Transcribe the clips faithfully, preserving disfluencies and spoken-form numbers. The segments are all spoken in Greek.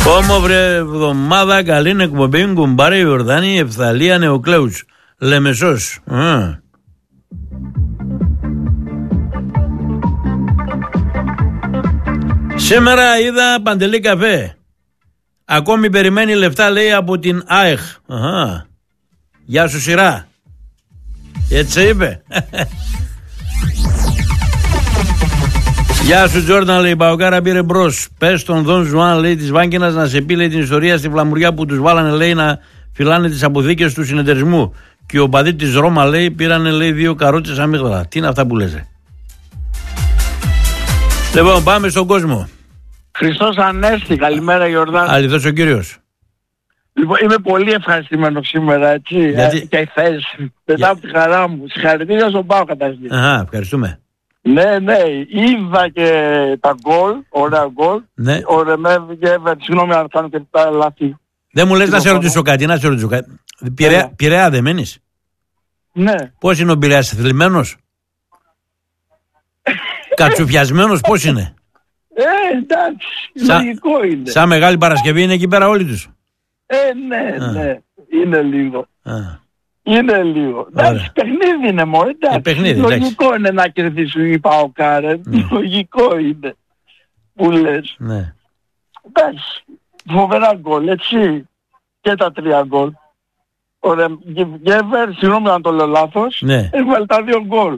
Όμορφη εβδομάδα, καλή εκπομπή, κουμπάρε Ιορδάνη, Ευθαλία, Νεοκλέους, Λεμεσός. Α. Σήμερα είδα Παντελή καφέ. Ακόμη περιμένει λεφτά, λέει, από την ΑΕΧ. Αχα. Γεια σου σειρά. Έτσι είπε. Γεια σου Τζόρνταν, λέει, Παοκάρα πήρε μπρος. Πες τον Δον Ζουάν, λέει, της Βάγκινας να σε πει, λέει, την ιστορία στη Φλαμουριά που τους βάλανε, λέει, να φυλάνε τις αποθήκες του συνεταιρισμού. Και ο παδί της Ρώμα, λέει, πήρανε, λέει, δύο καρότσες αμύγδαλα. Τι είναι αυτά που λες? Λοιπόν, πάμε στον κόσμο. Χριστός Ανέστη, καλημέρα Ιορδάνη. Αληθώς ο Κύριος. Λοιπόν, είμαι πολύ ευχαριστημένος σήμερα, έτσι. Γιατί... Ε, και θες, μετά Για... από τη χαρά μου. Συγχαρητήρια στον Πάο καταρχήν. Αχα, ευχαριστούμε. Ναι, ναι, είδα και τα γκολ, ωραία γκολ. Ναι. Ο Ρεμέβ και συγγνώμη αν κάνω και τα λάθη. Δεν μου λες να σε ρωτήσω κάτι, να σε ρωτήσω κάτι. Πειραιά, ναι. Πειραιά δεν μένεις? Ναι. Πώς είναι ο Πειραιάς, θλιμμένος? Κατσουφιασμένος, πώς είναι? Ε, εντάξει, Σα... λογικό είναι. Σαν Μεγάλη Παρασκευή είναι εκεί πέρα όλοι τους. Ε, ναι, Α. ναι, είναι λίγο. Α. Είναι λίγο. Εντάξει, παιχνίδι είναι μόνο, εντάξει. Ε, παιχνίδι, λογικό εντάξει. είναι να κερδίσουν οι Παοκάρες. Ναι. Λογικό είναι που λες. Ναι. Εντάξει, φοβερά γκολ, έτσι. Και τα τρία γκολ. Ο Γκέβερ, συγγνώμη αν το λέω λάθος, ναι. έβαλε τα δύο γκολ.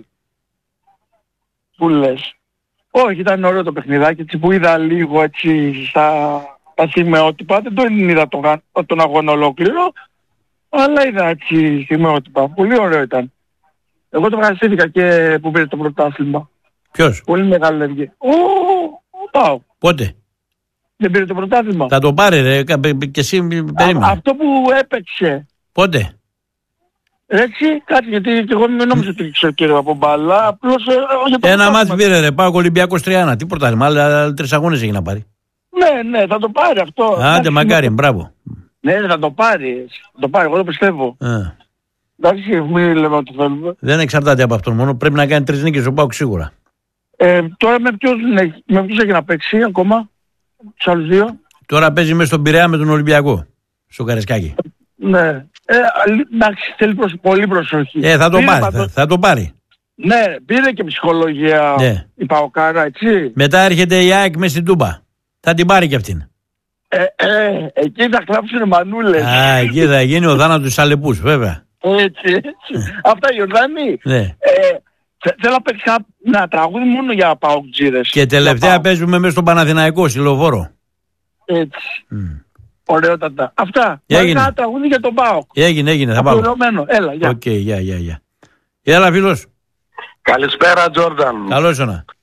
Που λες. Όχι, ήταν ωραίο το παιχνιδάκι, έτσι, που είδα λίγο έτσι στα, στα σημειότυπα. Δεν τον είδα τον, τον αγώνα ολόκληρο, αλλά είδα έτσι σημειότυπα. Πολύ ωραίο ήταν. Εγώ το ευχαριστήθηκα και που πήρε το πρωτάθλημα. Ποιος? Πολύ μεγάλη ευγή. Ο, ο Πάο. Πότε? Δεν πήρε το πρωτάθλημα. Θα το πάρει ρε, και εσύ περίμενε. Αυτό που έπαιξε. Πότε? Έτσι, κάτι, γιατί και εγώ δεν νόμιζα ότι ξέρω κύριο από μπάλα. Απλώς ένα μάτι πήρε ρε, πάω Ολυμπιακός τρία ένα. Τι πρωτάθλημα, άλλα τρεις αγώνες έχει να πάρει. Ναι, ναι, θα το πάρει αυτό. Άντε μακάρι, μπράβο. Ναι, θα το πάρει. Θα το πάρει, εγώ το πιστεύω. Εντάξει, μην λέμε ότι θέλουμε. Δεν εξαρτάται από αυτόν μόνο, πρέπει να κάνει τρεις νίκες ο Πάοκ σίγουρα. Ε, τώρα με ποιους, με ποιους έχει να παίξει ακόμα, τους άλλους δύο? Τώρα παίζει μέσα στον Πειραιά με τον Ολυμπιακό, στο Καρεσκάκι. Ναι. Ε, εντάξει, θέλει προς, πολύ προσοχή. Ε, θα το πήρε, πάρει, θα, θα, θα το πάρει. Ναι, πήρε και ψυχολογία ναι. η Παοκάρα, έτσι. Μετά έρχεται η ΑΕΚ μες στην Τούμπα. Θα την πάρει κι αυτήν. Ε, ε, εκεί θα κλάψουν μανούλες. Α, εκεί θα γίνει ο θάνατος στους Αλεπούς, βέβαια. Έτσι, έτσι. Αυτά Ιορδάνη. Ναι. Ε, θέλω να παίξει ένα τραγούδι μόνο για Παοκτζίδες. Και τελευταία παίζουμε μέσα στον Παναθηναϊκό, στη Λεωφόρο. Έτσι. Mm. Ωραιότατα. Αυτά. Έγινε. Ένα τραγούδι για τον ΠΑΟΚ. Έγινε, έγινε. Θα πάω. Έλα, γεια. Οκ, γεια, γεια, γεια. Έλα, φίλος. Καλησπέρα, Τζόρνταν. Καλώς ήρθα.